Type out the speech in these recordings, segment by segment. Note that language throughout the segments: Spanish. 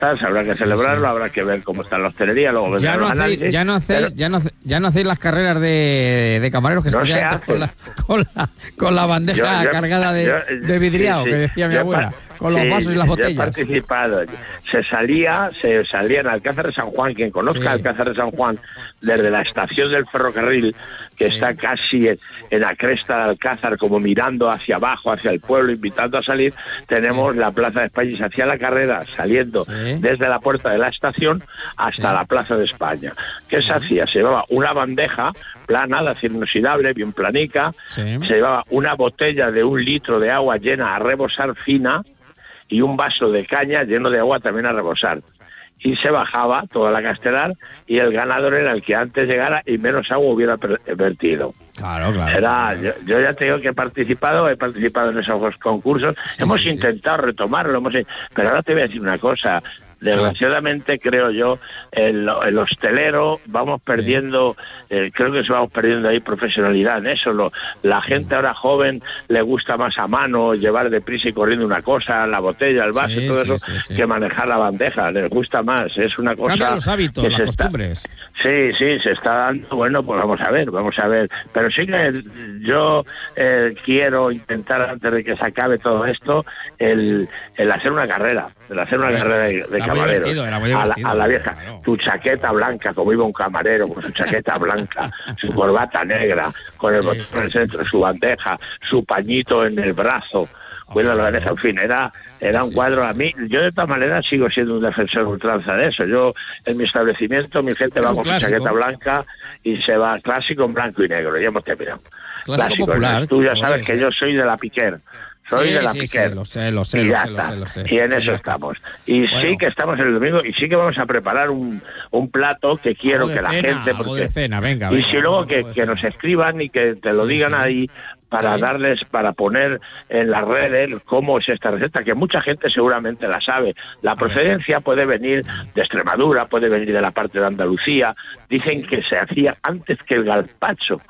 habrá que celebrarlo, habrá que ver cómo está la hostelería, luego ya no, hacéis las carreras de camareros que no se quedan con la bandeja cargada de vidriado, que decía mi abuela, con los vasos y las botellas. Yo he participado. Se salía en Alcázar de San Juan, quien conozca Alcázar de San Juan, desde la estación del ferrocarril, que está casi en la cresta de Alcázar, como mirando hacia abajo, hacia el pueblo, invitando a salir, tenemos la Plaza de España, y se hacía la carrera saliendo desde la puerta de la estación hasta la Plaza de España. ¿Qué se hacía? Se llevaba una bandeja plana, de acero inoxidable, bien planica, se llevaba una botella de 1 litro de agua llena a rebosar fina y un vaso de caña lleno de agua también a rebosar. Y se bajaba toda la castelar y el ganador era el que antes llegara y menos agua hubiera vertido. Claro. Yo ya te digo que he participado en esos concursos, hemos intentado retomarlo, pero ahora te voy a decir una cosa. Desgraciadamente, creo yo, el hostelero vamos perdiendo, creo que vamos perdiendo ahí profesionalidad en eso. La gente ahora joven le gusta más a mano llevar deprisa y corriendo una cosa, la botella, el vaso, todo eso, que manejar la bandeja. Les gusta más, es una cosa. Cambia los hábitos, las costumbres. Sí, se está dando. Bueno, pues vamos a ver. Pero sí que yo quiero intentar, antes de que se acabe todo esto, el hacer una carrera, de camareros, a la vieja, claro. Tu chaqueta blanca, como iba un camarero con su chaqueta blanca, su corbata negra, con el botón en el centro, su bandeja, su pañito en el brazo, la bandeja, en fin, era un cuadro. A mí, yo de todas maneras sigo siendo un defensor ultranza de eso. Yo, en mi establecimiento, mi gente va con su chaqueta blanca y se va clásico en blanco y negro, ya hemos terminado. Clásico popular. Tú ya sabes que yo soy de la Piquer. Soy de la Piquer. Lo sé. Y en eso estamos. Y sí que estamos el domingo y sí que vamos a preparar un plato que quiero que la gente... Venga, y si luego que nos escriban y que te lo digan ahí para poner en las redes cómo es esta receta, que mucha gente seguramente la sabe. La procedencia puede venir de Extremadura, puede venir de la parte de Andalucía. Dicen que se hacía antes que el gazpacho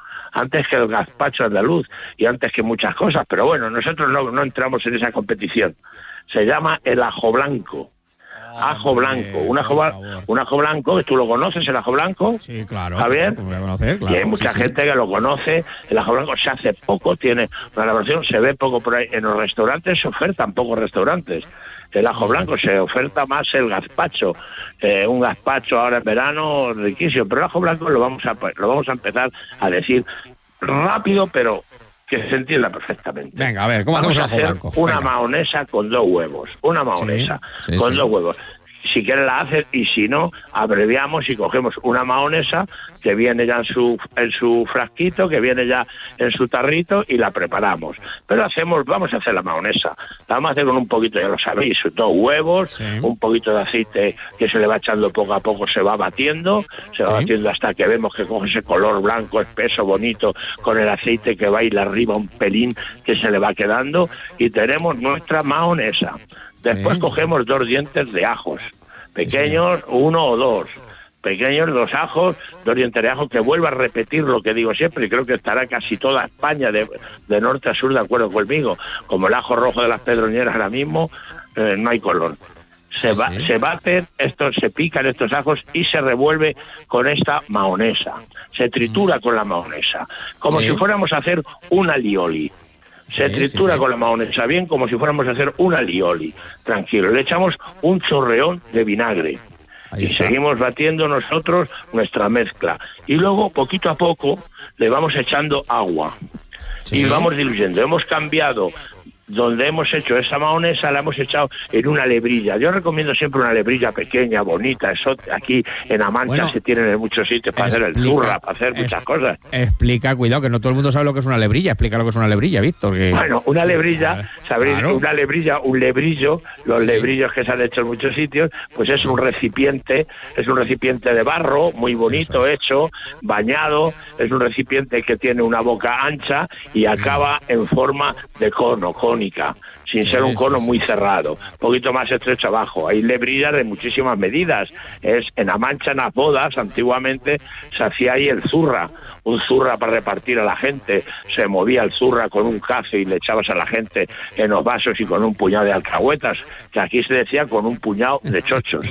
andaluz y antes que muchas cosas, pero bueno, nosotros no entramos en esa competición. Se llama el ajo blanco. Ajo blanco, un ajo blanco, que tú lo conoces, el ajo blanco. Sí, claro. Javier, voy a conocer, claro, y hay mucha gente que lo conoce. El ajo blanco se hace poco, tiene una elaboración, se ve poco por ahí. En los restaurantes se ofertan pocos restaurantes. El ajo blanco se oferta más el gazpacho, un gazpacho ahora en verano riquísimo, pero el ajo blanco lo vamos a empezar a decir rápido, pero que se entienda perfectamente. Venga, a ver, ¿cómo hacemos el ajo blanco? Una mahonesa con 2 huevos, una mahonesa con 2 huevos. Si quieres la haces, y si no, abreviamos y cogemos una mahonesa que viene ya en su frasquito, que viene ya en su tarrito, y la preparamos. Pero vamos a hacer la mahonesa. La vamos a hacer con un poquito, ya lo sabéis, 2 huevos, un poquito de aceite que se le va echando poco a poco, se va batiendo hasta que vemos que coge ese color blanco, espeso, bonito, con el aceite que va a ir arriba un pelín que se le va quedando, y tenemos nuestra mahonesa. Después cogemos 2 dientes de ajos, pequeños, 1 o 2. Pequeños, 2 ajos, 2 dientes de ajo, que vuelva a repetir lo que digo siempre, y creo que estará casi toda España de norte a sur de acuerdo conmigo. Como el ajo rojo de las Pedroñeras ahora mismo, no hay color. Se baten se pican estos ajos y se revuelve con esta mahonesa. Se tritura con la mahonesa, como si fuéramos a hacer un alioli. Se tritura con la mahonesa bien, como si fuéramos a hacer un alioli. Tranquilo, le echamos un chorreón de vinagre. Y seguimos batiendo nosotros nuestra mezcla. Y luego, poquito a poco, le vamos echando agua. Y vamos diluyendo. Hemos cambiado donde hemos hecho esa mahonesa, la hemos echado en una lebrilla. Yo recomiendo siempre una lebrilla pequeña, bonita. Eso aquí en Amancha se tienen en muchos sitios para hacer el zurra, para hacer muchas cosas. Explica, cuidado, que no todo el mundo sabe lo que es una lebrilla. Explica lo que es una lebrilla, Víctor. Bueno, una lebrilla, ¿sabéis? Una lebrilla, un lebrillo, los lebrillos que se han hecho en muchos sitios, pues es un recipiente de barro, muy bonito, hecho, bañado, es un recipiente que tiene una boca ancha y acaba en forma de cono, cónica. sin ser un cono muy cerrado, un poquito más estrecho abajo. Hay lebrillas de muchísimas medidas. En La Mancha, en las bodas, antiguamente se hacía ahí el zurra, un zurra para repartir a la gente. Se movía el zurra con un cazo y le echabas a la gente en los vasos y con un puñado de alcahuetas, que aquí se decía con un puñado de chochos.